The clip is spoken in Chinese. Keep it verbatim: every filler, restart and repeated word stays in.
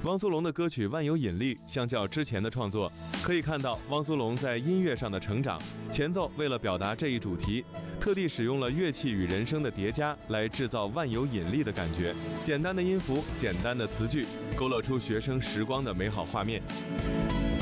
汪苏泷的歌曲《万有引力》相较之前的创作，可以看到汪苏泷在音乐上的成长。前奏为了表达这一主题，特地使用了乐器与人声的叠加来制造万有引力的感觉。简单的音符，简单的词句，勾勒出学生时光的美好画面。